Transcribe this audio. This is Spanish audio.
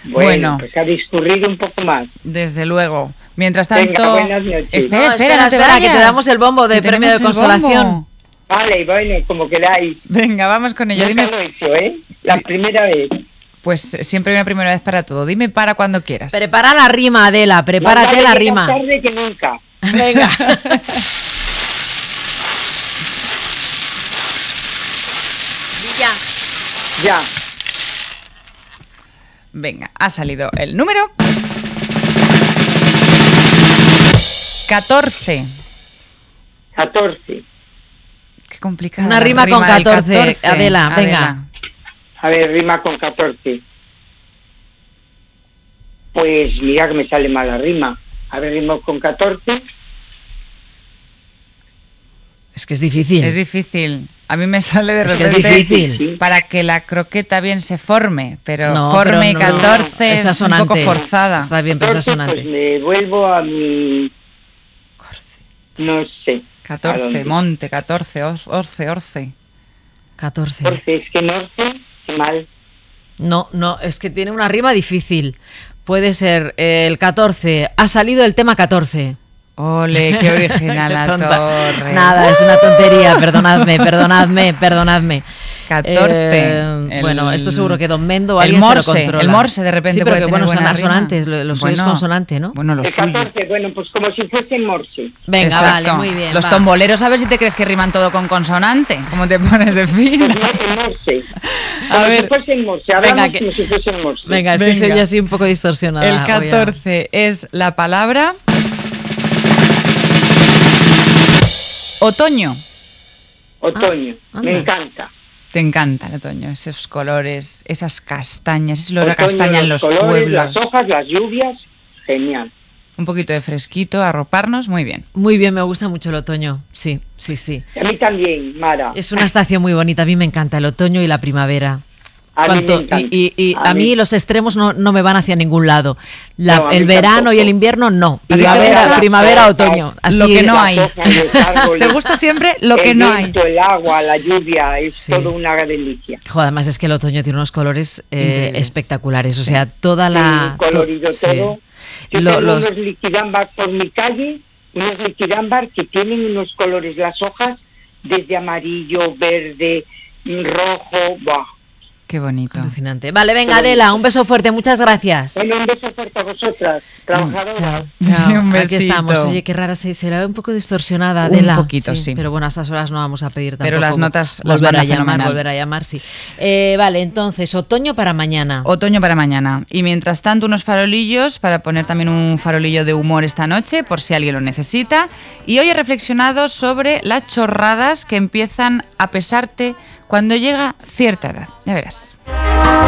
Bueno, pues ha discurrido un poco más. desde luego. Mientras tanto... Venga, buenas noches. Espera, no te que vayas. te damos el bombo de Que premio de tenemos el consolación. bombo. Vale, bueno, como queráis. Venga, vamos con ello. Nunca Dime, lo he hecho, ¿eh? La primera vez. pues siempre hay una primera vez para todo. Dime para cuando quieras. Prepara la rima, Adela, prepárate Más vale la que rima. más tarde que nunca. Venga. Ya. Venga, ha salido el número 14. 14. Qué complicado. Una rima con 14, Adela, venga. A ver, rima con 14. Pues mira que me sale mal la rima. A ver, rima con 14. Es que es difícil. Es difícil. A mí me sale de Es que es repente difícil. para que la croqueta bien se forme, pero No, forme pero no. 14 Es es un poco asonante. forzada. Está bien, pero es 14, asonante. pues me vuelvo a mi... No sé. ¿a 14, dónde? monte, 14, orce. 14. 14, es que no sé, qué mal. No, es que tiene una rima difícil. Puede ser el 14. Ha salido el tema 14. Ole, qué original Qué la tonta. torre. Nada, es una tontería. Perdonadme. 14. Bueno, esto seguro que Don Mendo o el alguien se lo morse, controla. el morse de repente sí, pero puede que tener bueno, son buena rima. asonantes, lo suyo es consonante, ¿no? Bueno, lo El suyo. 14, bueno, pues como si fuese morse. Venga, Exacto. vale, muy bien. Los va. tomboleros, a ver si te crees que riman todo con consonante. ¿Cómo te pones de Pues fino? no, el morse. A Como ver. si fuese el morse. Hablamos Venga, que- como si fuese el morse. Venga, es que Venga. soy así un poco distorsionada. El voy a- 14 es la palabra otoño. Otoño. Ah, Me anda. encanta. Te encanta el otoño, esos colores, esas castañas, ese olor a Otoño, castaña en los colores, pueblos. las hojas, las lluvias. Genial. Un poquito de fresquito, arroparnos, muy bien. Muy bien, me gusta mucho el otoño. Sí. A mí también, Mara. Es una estación muy bonita. A mí me encanta el otoño y la primavera. A mí me Cuanto- encanta. y a mí los extremos no me van hacia ningún lado. No, a mí el verano tampoco. y el invierno no. ¿A ti te Primavera, gusta? primavera, otoño. Así, Lo que no Las hay. hojas, los árboles, ¿Te gusta siempre lo que el no hay? viento, el agua, la lluvia, es Sí. todo una delicia. Joder, además es que el otoño tiene unos colores Increíbles. espectaculares. O Sí. sea, toda la... Sí, colorido sí. todo. Yo Lo- tengo los- unos liquidámbar por mi calle, unos liquidámbar que tienen unos colores, las hojas, desde amarillo, verde, rojo, ¡buah! Qué bonito. Alucinante. Vale, venga, Adela, un beso fuerte. Muchas gracias. Bueno, un beso fuerte a vosotras, trabajadoras. Chao. Un Aquí besito. estamos. Oye, qué rara, se la ve un poco distorsionada, Adela. Un poquito, sí. Pero bueno, a estas horas no vamos a pedir tampoco. Pero las notas las volver van a a llamar, fenomenal. volver a llamar, sí. Vale, entonces, otoño para mañana. Otoño para mañana. Y mientras tanto, unos farolillos para poner también un farolillo de humor esta noche, por si alguien lo necesita. Y hoy he reflexionado sobre las chorradas que empiezan a pesarte cuando llega cierta edad. Ya verás.